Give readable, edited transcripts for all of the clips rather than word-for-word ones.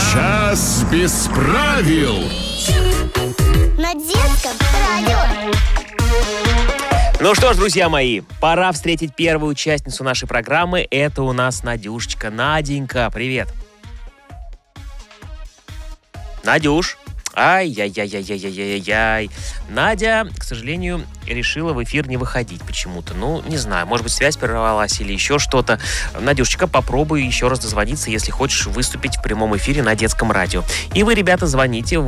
Час без правил. На детском радио. Ну что ж, друзья мои, пора встретить первую участницу нашей программы. Это у нас Надюшечка. Наденька, привет. Надюш. Ай-яй-яй-яй-яй-яй-яй. Надя, к сожалению, решила в эфир не выходить почему-то. Ну, не знаю, может быть, связь прервалась или еще что-то. Надюшечка, попробуй еще раз дозвониться, если хочешь выступить в прямом эфире на детском радио. И вы, ребята, звоните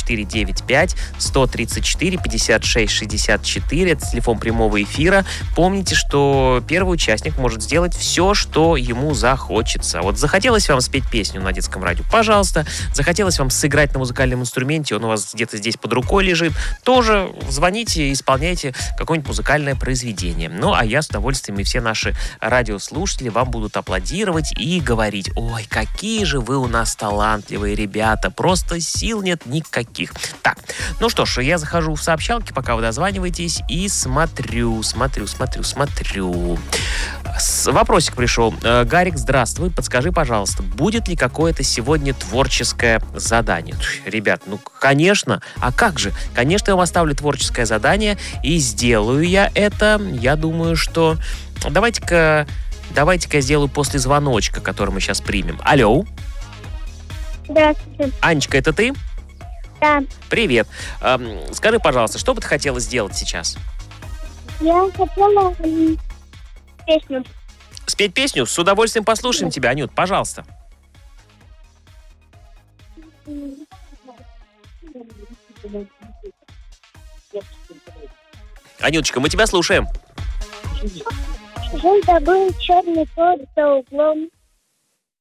8495-134-56-64. Это телефон прямого эфира. Помните, что первый участник может сделать все, что ему захочется. Вот захотелось вам спеть песню на детском радио? Пожалуйста. Захотелось вам сыграть на музыкальном инструменте? Он у вас где-то здесь под рукой лежит, тоже звоните, исполняйте какое-нибудь музыкальное произведение. Ну, а я с удовольствием и все наши радиослушатели вам будут аплодировать и говорить: ой, какие же вы у нас талантливые ребята, просто сил нет никаких. Так, ну что ж, я захожу в сообщалки, пока вы дозваниваетесь, и смотрю. Вопросик пришел. Гарик, здравствуй, подскажи, пожалуйста, будет ли какое-то сегодня творческое задание? Ребят, ну, конечно. А как же? Конечно, я вам оставлю творческое задание, и сделаю я это. Я думаю, что... Давайте-ка я сделаю после звоночка, который мы сейчас примем. Алло. Здравствуйте. Анечка, это ты? Да. Привет. Скажи, пожалуйста, что бы ты хотела сделать сейчас? Я хотела песню. Спеть песню? С удовольствием послушаем тебя, Анют, пожалуйста. Анюточка, мы тебя слушаем. Жил-то был черный кот за углом.